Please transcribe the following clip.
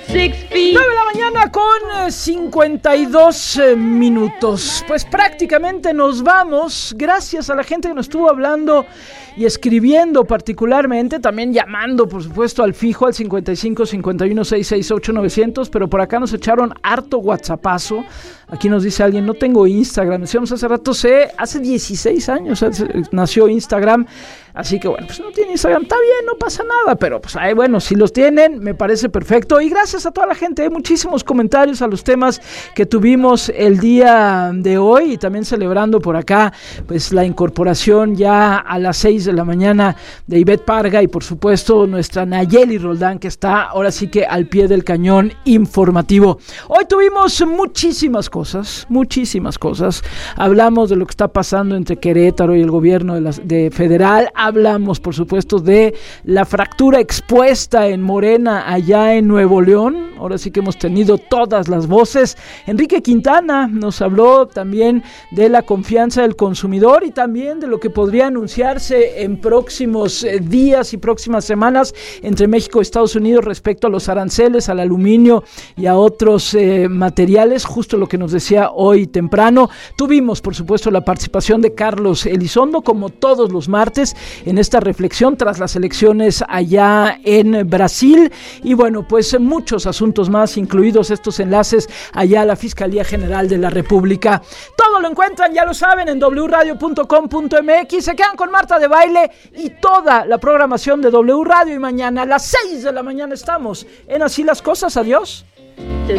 6 feet. 9 de la mañana con 52 minutos. Pues prácticamente nos vamos. Gracias a la gente que nos estuvo hablando y escribiendo particularmente, también llamando, por supuesto, al fijo al 55 51 668 900, pero por acá nos echaron harto whatsappazo. Aquí nos dice alguien, no tengo Instagram. Decíamos hace rato, hace 16 años nació Instagram, así que bueno, pues no tiene Instagram, está bien, no pasa nada, pero pues bueno, si los tienen, me parece perfecto. Y gracias a toda la gente, hay muchísimos comentarios a los temas que tuvimos el día de hoy, y también celebrando por acá, pues la incorporación ya a las 6 de la mañana de Ivette Parga, y por supuesto nuestra Nayeli Roldán, que está ahora sí que al pie del cañón informativo. Hoy tuvimos muchísimas cosas. Hablamos de lo que está pasando entre Querétaro y el gobierno de federal. Hablamos, por supuesto, de la fractura expuesta en Morena allá en Nuevo León. Ahora sí que hemos tenido todas las voces. Enrique Quintana nos habló también de la confianza del consumidor y también de lo que podría anunciarse en próximos días y próximas semanas entre México y Estados Unidos respecto a los aranceles al aluminio y a otros materiales, justo lo que nos decía hoy temprano. Tuvimos, por supuesto, la participación de Carlos Elizondo, como todos los martes, en esta reflexión tras las elecciones allá en Brasil. Y bueno, pues muchos asuntos más, incluidos estos enlaces allá a la Fiscalía General de la República. Todo lo encuentran, ya lo saben, en wradio.com.mx. Se quedan con Marta de Baile y toda la programación de W Radio. Y mañana a las 6 de la mañana estamos en Así las Cosas. Adiós.